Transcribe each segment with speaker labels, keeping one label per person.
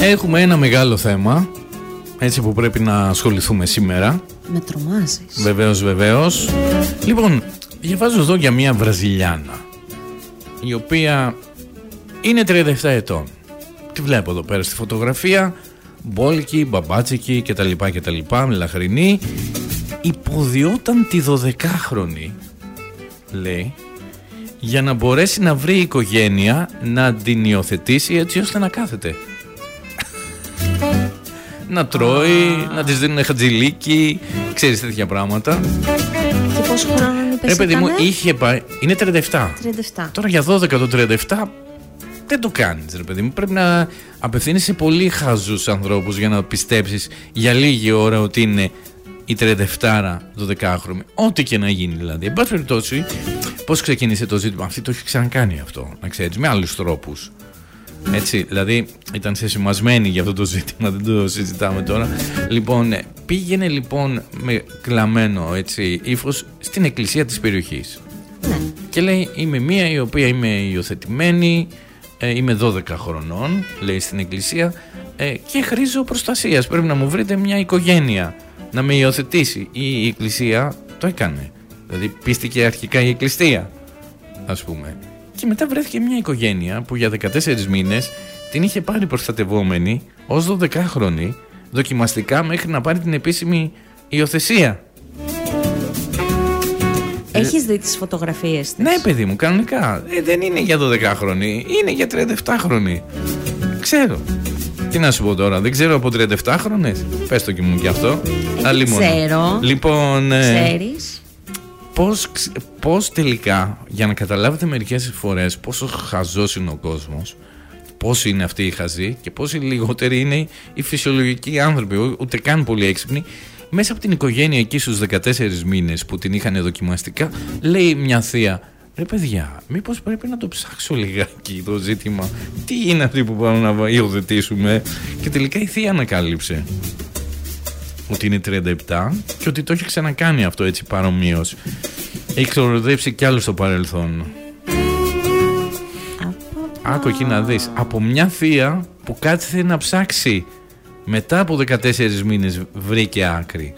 Speaker 1: Έχουμε ένα μεγάλο θέμα, έτσι, που πρέπει να ασχοληθούμε σήμερα.
Speaker 2: Με τρομάζεις.
Speaker 1: Βεβαίως. Λοιπόν, διαβάζω εδώ για μια Βραζιλιάνα, η οποία είναι 37 ετών. Τη βλέπω εδώ πέρα στη φωτογραφία, μπόλικη, μπαμπάτσικη κτλ, μελαχρινή. Υποδιόταν τη 12χρονη, λέει, για να μπορέσει να βρει οικογένεια να την υιοθετήσει, έτσι ώστε να κάθεται. Να τρώει, να της δίνουν χατζηλίκι, ξέρεις, τέτοια πράγματα.
Speaker 2: Και πόσο χρόνο είπες?
Speaker 1: Παιδί μου, είχε πάει, είναι 37. Τώρα για 12 το 37 δεν το κάνεις, ρε παιδί μου. Πρέπει να απευθύνεις σε πολύ χαζούς ανθρώπους για να πιστέψεις για λίγη ώρα ότι είναι η 37 12χρονη. Ό,τι και να γίνει δηλαδή. Εν πάση περιπτώσει, πώς ξεκίνησε το ζήτημα? Αυτή το έχει ξανακάνει αυτό, να ξέρεις, με άλλους τρόπους. Έτσι, δηλαδή ήταν σεσημασμένη για αυτό το ζήτημα, δεν το συζητάμε τώρα. Λοιπόν, πήγαινε λοιπόν με κλαμμένο, έτσι, ύφος στην εκκλησία της περιοχής.
Speaker 2: Ναι.
Speaker 1: Και λέει, είμαι μία η οποία είμαι υιοθετημένη, είμαι 12 χρονών, λέει στην εκκλησία, και χρήζω προστασίας. Πρέπει να μου βρείτε μια οικογένεια να με υιοθετήσει. Η εκκλησία το έκανε. Δηλαδή πίστηκε αρχικά η εκκλησία, ας πούμε. Και μετά βρέθηκε μια οικογένεια που για 14 μήνες την είχε πάρει προστατευόμενη ως 12χρονη, δοκιμαστικά, μέχρι να πάρει την επίσημη υιοθεσία.
Speaker 2: Έχεις δει τις φωτογραφίες της?
Speaker 1: Ναι, παιδί μου, κανονικά. Δεν είναι για 12χρονη, είναι για 37χρονη. Ξέρω. Τι να σου πω τώρα, δεν ξέρω από 37χρονες. Πες το και μου κι αυτό.
Speaker 2: Ξέρω.
Speaker 1: Λοιπόν,
Speaker 2: ξέρεις
Speaker 1: πώς τελικά, για να καταλάβετε μερικές φορές πόσο χαζός είναι ο κόσμος, πώς είναι αυτοί οι χαζοί και πόσοι λιγότεροι είναι οι φυσιολογικοί άνθρωποι, ούτε καν πολύ έξυπνοι. Μέσα από την οικογένεια εκεί στους 14 μήνες που την είχαν δοκιμαστικά, λέει μια θεία, ρε παιδιά, μήπως πρέπει να το ψάξω λιγάκι το ζήτημα. Τι είναι αυτοί που πάμε να υιοθετήσουμε? Και τελικά η θεία ανακάλυψε ότι είναι 37 και ότι το έχει ξανακάνει αυτό, έτσι, παρομοίως. Έχει ξοροδέψει κι άλλο στο παρελθόν. Άκου εκεί να δεις. Από μια θεία που κάθισε να ψάξει, μετά από 14 μήνες βρήκε άκρη.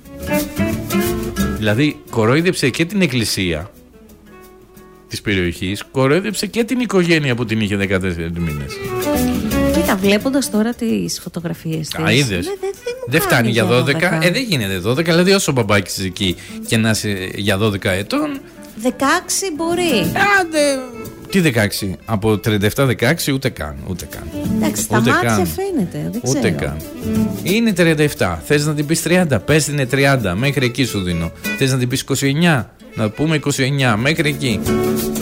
Speaker 1: Δηλαδή κορόιδεψε και την εκκλησία της περιοχής, κορόιδεψε και την οικογένεια που την είχε 14 μήνες.
Speaker 2: Κοίτα, βλέποντας τώρα τις φωτογραφίες της,
Speaker 1: είδες. Δεν φτάνει για 12. Δεν γίνεται 12. Δηλαδή όσο ο μπαμπάκης εκεί και να είσαι για 12 ετών,
Speaker 2: 16 μπορεί.
Speaker 1: Τι 16? Από 37-16 ούτε καν.
Speaker 2: Εντάξει, στα μάτια φαίνεται. Δεν ξέρω.
Speaker 1: Ούτε καν. Είναι 37. Θες να την πεις 30? Πες την είναι 30. Μέχρι εκεί σου δίνω. Θες να την πεις 29? Να πούμε 29. Μέχρι εκεί.